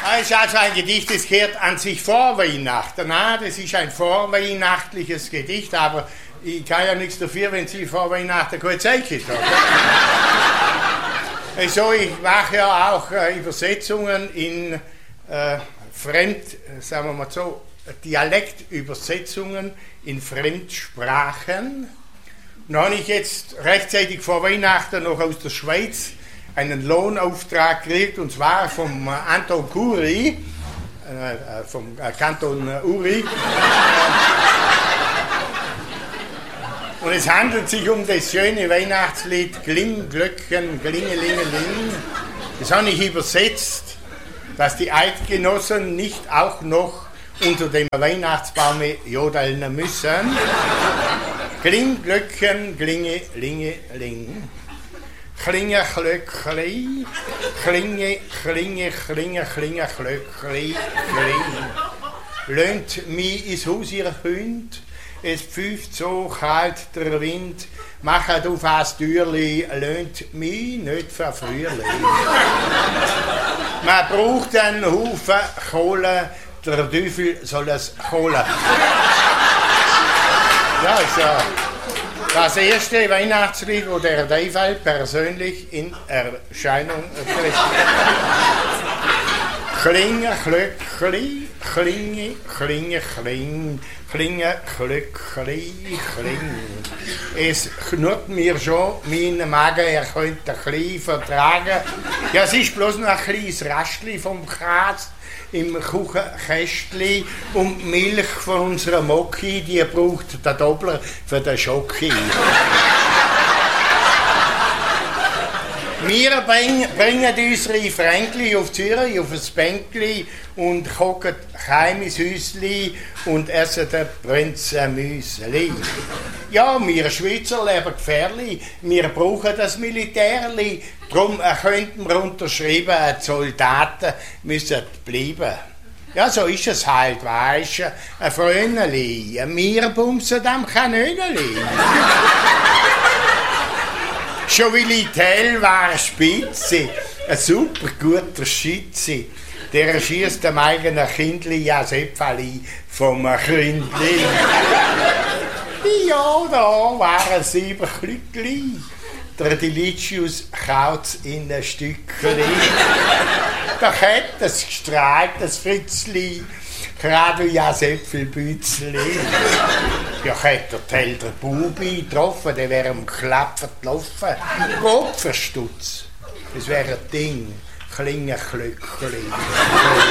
Es ist also ein Gedicht, das gehört an sich vor Weihnachten. Nein, das ist ein vorweihnachtliches Gedicht, aber ich kann ja nichts dafür, wenn Sie vor Weihnachten keine Zeit haben. Also ich mache ja auch Übersetzungen in sagen wir mal so, Dialektübersetzungen in Fremdsprachen. Und da habe ich jetzt rechtzeitig vor Weihnachten noch aus der Schweiz einen Lohnauftrag gekriegt, und zwar vom Anton Kuri, vom Kanton Uri. Und es handelt sich um das schöne Weihnachtslied Kling, Glöckchen, Klingelingeling. Das habe ich übersetzt, dass die Eidgenossen nicht auch noch unter dem Weihnachtsbaum jodeln müssen. Kling, Glöckchen, Klingelingeling. Klinge, Klöckli, Klinge, Klinge, Klinge, Klinge, Klöckli, Kling. Löhnt mich ins Haus, ihr Hund, es pfeift so kalt der Wind, machet auf das Türli, löhnt mich nicht verfrühli. Man braucht einen Haufen Kohle, der Teufel soll es holen. Ja, ist ja das erste Weihnachtslied, wo der Teufel persönlich in Erscheinung tritt. Klinge, Klöckli, Klinge, Klinge, Kling, Klinge, Klöckli, Kling. Es knurrt mir schon, mein Magen, er könnte ein bisschen vertragen. Ja, es ist bloß noch ein kleines Rastli vom Käse im Kuchenkästli, und die Milch von unserer Mocki, die braucht der Doppler für den Schocki. Wir bringen unsere Fränkli auf Zürich auf ein Bänkli und kochen heim ins Häusli und essen den Prinzenmüsli. Ja, wir Schweizer leben gefährlich, wir brauchen das Militärli, darum könnten wir unterschreiben, die Soldaten müssen bleiben. Ja, so ist es halt, weisst du, ein Fröneli, wir bumsen am Kanöneli. Schon Willi Tell war spitze, ein super guter Schütze. Der schießt dem eigenen Kindli ja Säpfeli vom Krindli. Ja, da waren 7 Klückli. Der Delicious kaut's in ein Stückli. Da hat es gestrahlt, das Fritzli. Gerade ja Säpfelbützli. Ja, hätte der Tell der Bubi getroffen, der wäre am Klappen gelaufen. Kopfverstutz, das wäre ein Ding. Klinge, Klöckli.